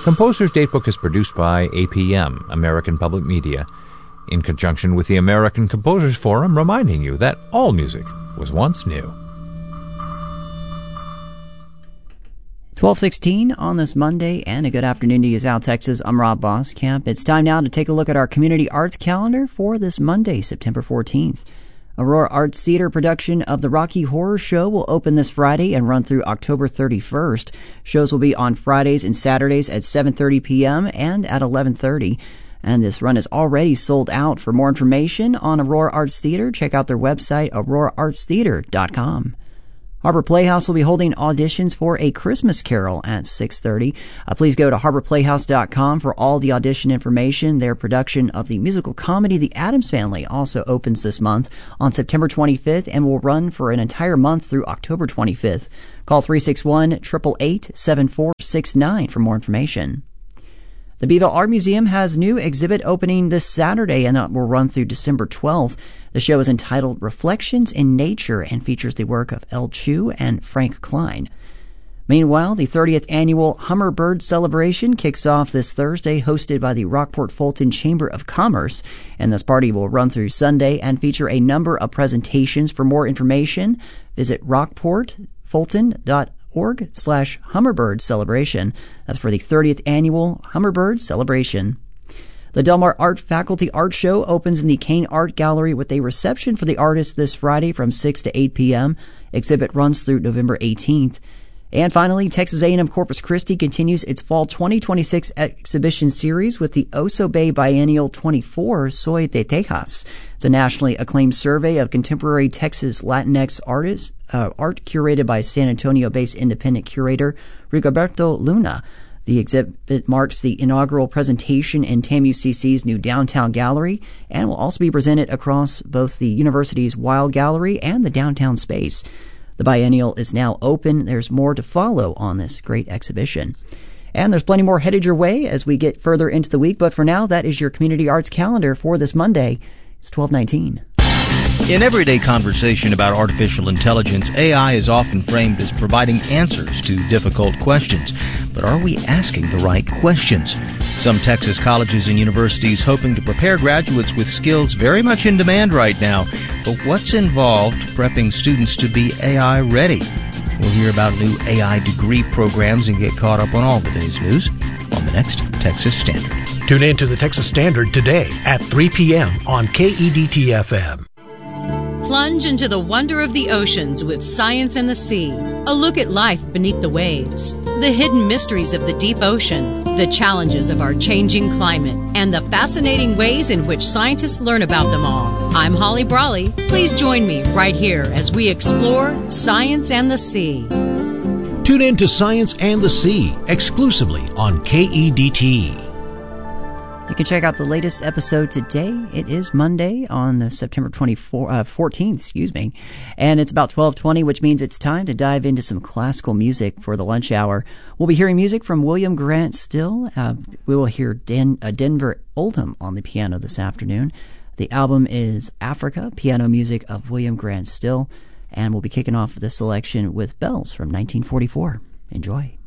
Composer's Datebook is produced by APM, American Public Media, in conjunction with the American Composers Forum, reminding you that all music was once new. 12:16 on this Monday, and a good afternoon to you, South Texas. I'm Rob Boskamp. It's time now to take a look at our community arts calendar for this Monday, September 14th. Aurora Arts Theater production of the Rocky Horror Show will open this Friday and run through October 31st. Shows will be on Fridays and Saturdays at 7:30 p.m. and at 11:30. And this run is already sold out. For more information on Aurora Arts Theater, check out their website, auroraartstheater.com. Harbor Playhouse will be holding auditions for A Christmas Carol at 6:30. Please go to harborplayhouse.com for all the audition information. Their production of the musical comedy The Addams Family also opens this month on September 25th and will run for an entire month through October 25th. Call 361-888-7469 for more information. The Beeville Art Museum has a new exhibit opening this Saturday, and that will run through December 12th. The show is entitled Reflections in Nature and features the work of L. Chu and Frank Klein. Meanwhile, the 30th annual Hummerbird Celebration kicks off this Thursday, hosted by the Rockport-Fulton Chamber of Commerce, and this party will run through Sunday and feature a number of presentations. For more information, visit rockportfulton.org/Hummerbird Celebration. That's for the 30th annual Hummerbird Celebration. The Del Mar Art Faculty Art Show opens in the Kane Art Gallery with a reception for the artists this Friday from 6 to 8 p.m. Exhibit runs through November 18th. And finally, Texas A&M Corpus Christi continues its Fall 2026 exhibition series with the Oso Bay Biennial 24 Soy de Tejas. It's a nationally acclaimed survey of contemporary Texas Latinx artists, art curated by San Antonio-based independent curator Rigoberto Luna. The exhibit marks the inaugural presentation in TAMU-CC's new downtown gallery and will also be presented across both the university's Wild Gallery and the downtown space. The biennial is now open. There's more to follow on this great exhibition. And there's plenty more headed your way as we get further into the week, but for now, that is your community arts calendar for this Monday. It's 12:19. In everyday conversation about artificial intelligence, AI is often framed as providing answers to difficult questions. But are we asking the right questions? Some Texas colleges and universities hoping to prepare graduates with skills very much in demand right now. But what's involved prepping students to be AI ready? We'll hear about new AI degree programs and get caught up on all the day's news on the next Texas Standard. Tune in to the Texas Standard today at 3 p.m. on KEDT-FM. Plunge into the wonder of the oceans with Science and the Sea. A look at life beneath the waves, the hidden mysteries of the deep ocean, the challenges of our changing climate, and the fascinating ways in which scientists learn about them all. I'm Holly Brawley. Please join me right here as we explore Science and the Sea. Tune in to Science and the Sea exclusively on KEDT. You can check out the latest episode today. It is Monday on the September 14th, and it's about 12:20, which means it's time to dive into some classical music for the lunch hour. We'll be hearing music from William Grant Still. We will hear Denver Oldham on the piano this afternoon. The album is Africa, piano music of William Grant Still, and we'll be kicking off this selection with Bells from 1944. Enjoy.